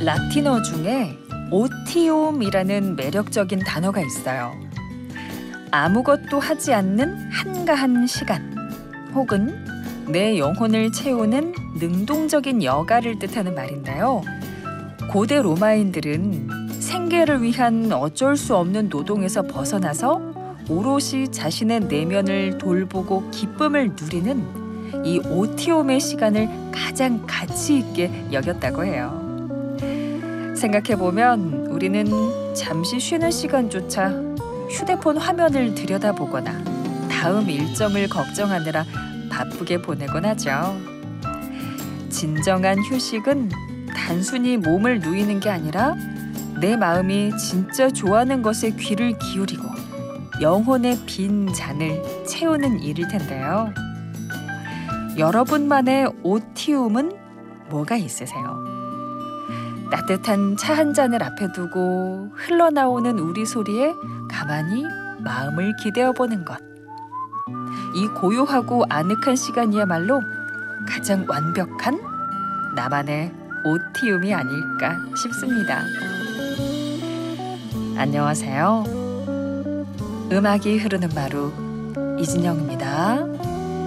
라틴어 중에 오티움이라는 매력적인 단어가 있어요. 아무것도 하지 않는 한가한 시간, 혹은 내 영혼을 채우는 능동적인 여가를 뜻하는 말인데요. 고대 로마인들은 생계를 위한 어쩔 수 없는 노동에서 벗어나서 오롯이 자신의 내면을 돌보고 기쁨을 누리는 이 오티움의 시간을 가장 가치 있게 여겼다고 해요. 생각해보면 우리는 잠시 쉬는 시간조차 휴대폰 화면을 들여다보거나 다음 일정을 걱정하느라 바쁘게 보내곤 하죠. 진정한 휴식은 단순히 몸을 누이는 게 아니라 내 마음이 진짜 좋아하는 것에 귀를 기울이고 영혼의 빈 잔을 채우는 일일 텐데요. 여러분만의 오티움은 뭐가 있으세요? 따뜻한 차 한 잔을 앞에 두고 흘러나오는 우리 소리에 가만히 마음을 기대어 보는 것. 이 고요하고 아늑한 시간이야말로 가장 완벽한 나만의 오티움이 아닐까 싶습니다. 안녕하세요. 음악이 흐르는 마루 이진영입니다.